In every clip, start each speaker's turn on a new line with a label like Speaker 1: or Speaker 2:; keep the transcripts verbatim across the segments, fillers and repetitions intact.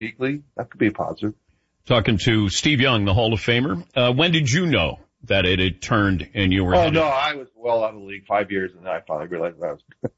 Speaker 1: weekly. That could be a positive.
Speaker 2: Talking to Steve Young, the Hall of Famer. Uh, when did you know that it had turned and you were
Speaker 1: Oh,
Speaker 2: headed?
Speaker 1: no, I was well out of the league five years, and then I finally realized that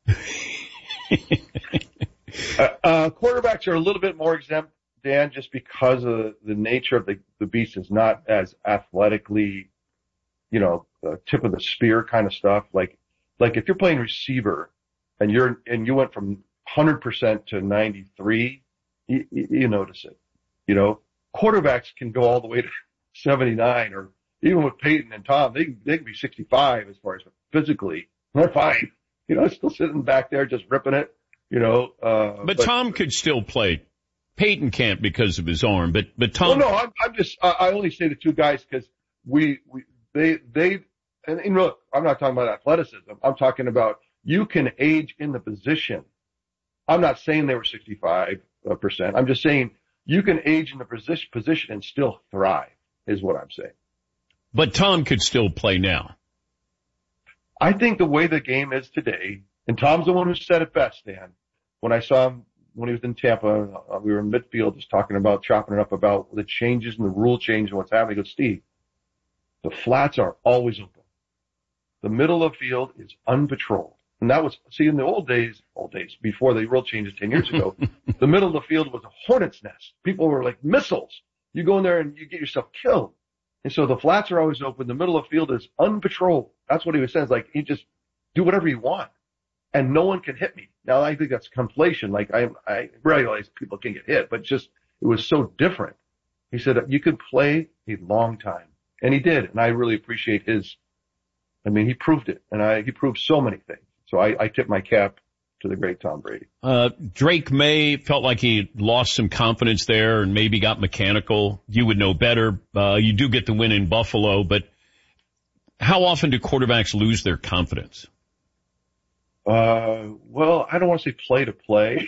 Speaker 1: I was. uh, uh, quarterbacks are a little bit more exempt, Dan, just because of the nature of the, the beast is not as athletically, you know, uh, tip of the spear kind of stuff. Like, like if you're playing receiver and you're, and you went from one hundred percent to ninety-three, you, you notice it, you know. Quarterbacks can go all the way to seventy-nine, or even with Peyton and Tom, they, they can be sixty-five as far as physically. They're fine. You know, still sitting back there just ripping it, you know. Uh,
Speaker 2: but, but Tom could still play. Peyton can't because of his arm, but, but Tom.
Speaker 1: Well, no, I'm, I'm just, I, I only say the two guys because we, we, they, they, and, and look, I'm not talking about athleticism. I'm talking about you can age in the position. I'm not saying they were sixty-five percent. I'm just saying, you can age in the position, position and still thrive, is what I'm saying.
Speaker 2: But Tom could still play now.
Speaker 1: I think the way the game is today, and Tom's the one who said it best, Dan. When I saw him, when he was in Tampa, uh, we were in midfield just talking about, chopping it up about the changes and the rule change and what's happening. He goes, Steve, the flats are always open. The middle of the field is unpatrolled. And that was, see, in the old days, old days, before the rule changes ten years ago, the middle of the field was a hornet's nest. People were like missiles. You go in there and you get yourself killed. And so the flats are always open. The middle of the field is unpatrolled. That's what he was saying. It's like, you just do whatever you want and no one can hit me. Now, I think that's conflation. Like, I, I realize people can get hit, but just, it was so different. He said, you could play a long time. And he did. And I really appreciate his, I mean, he proved it. And I, he proved so many things. So I, I tip my cap to the great Tom Brady.
Speaker 2: Uh, Drake May felt like he lost some confidence there and maybe got mechanical. You would know better. Uh, you do get the win in Buffalo, but how often do quarterbacks lose their confidence?
Speaker 1: Uh, well, I don't want to say play to play.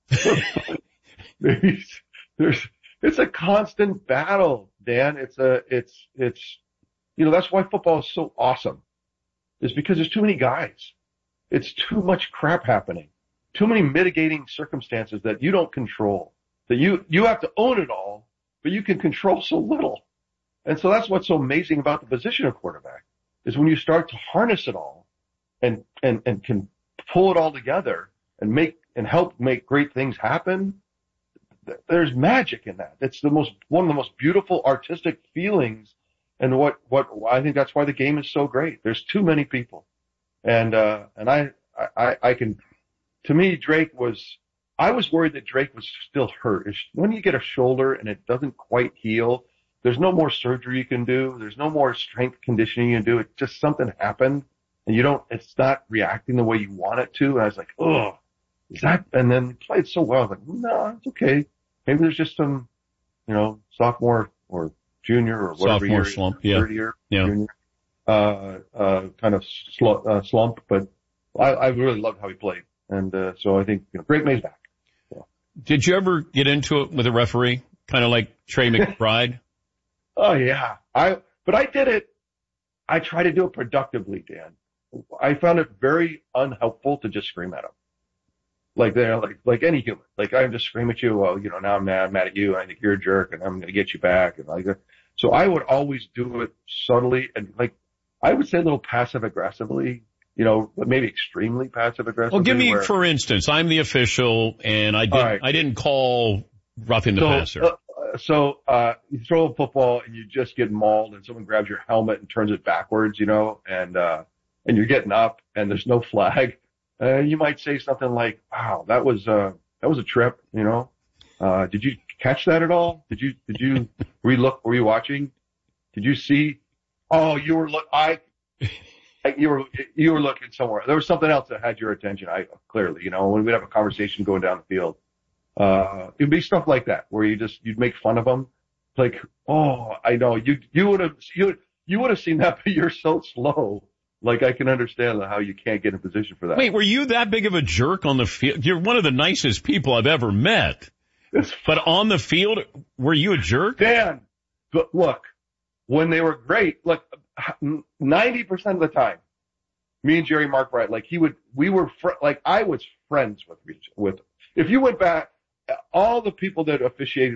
Speaker 1: Maybe there's, it's a constant battle, Dan. It's a, it's, it's, you know, that's why football is so awesome. Is because there's too many guys. It's too much crap happening. Too many mitigating circumstances that you don't control. That you, you have to own it all, but you can control so little. And so that's what's so amazing about the position of quarterback is when you start to harness it all and, and, and can pull it all together and make, and help make great things happen. There's magic in that. It's the most, one of the most beautiful artistic feelings. And what, what, I think that's why the game is so great. There's too many people. And, uh, and I, I, I can, to me, Drake was, I was worried that Drake was still hurt. When you get a shoulder and it doesn't quite heal, there's no more surgery you can do. There's no more strength conditioning you can do. It's just something happened and you don't, it's not reacting the way you want it to. And I was like, oh, is that, and then he played so well. I was like, no, it's okay. Maybe there's just some, you know, sophomore or junior or whatever
Speaker 2: sophomore
Speaker 1: year,
Speaker 2: slump, yeah.
Speaker 1: third year,
Speaker 2: yeah.
Speaker 1: junior. Uh, uh, kind of sl- uh, slump, but I, I really loved how he played. And, uh, so I think, you know, Drake May's back. So.
Speaker 2: Did you ever get into it with a referee? Kind of like Trey McBride?
Speaker 1: Oh yeah. I, but I did it. I try to do it productively, Dan. I found it very unhelpful to just scream at him. Like they're like, like any human. Like I just scream at you. Well, you know, now I'm mad, I'm mad at you. And I think you're a jerk and I'm going to get you back. And like that. So I would always do it subtly and like, I would say a little passive aggressively, you know, maybe extremely passive aggressively.
Speaker 2: Well, give me,
Speaker 1: where,
Speaker 2: for instance, I'm the official and I didn't, right. I didn't call roughing the
Speaker 1: so,
Speaker 2: passer.
Speaker 1: Uh, so, uh, you throw a football and you just get mauled and someone grabs your helmet and turns it backwards, you know, and, uh, and you're getting up and there's no flag. Uh, you might say something like, wow, that was, uh, that was a trip, you know, uh, did you catch that at all? Did you, did you relook? Were you watching? Did you see? Oh, you were look, I, you were, you were looking somewhere. There was something else that had your attention. I clearly, you know, when we'd have a conversation going down the field, uh, it'd be stuff like that where you just, you'd make fun of them. Like, oh, I know you, you would have, you, you would have seen that, but you're so slow. Like, I can understand how you can't get in position for that.
Speaker 2: Wait, were you that big of a jerk on the field? You're one of the nicest people I've ever met. But on the field, were you a jerk?
Speaker 1: Dan, but look, when they were great, look, ninety percent of the time, me and Jerry Mark Wright, like he would, we were, fr- like I was friends with, with, if you went back, all the people that officiated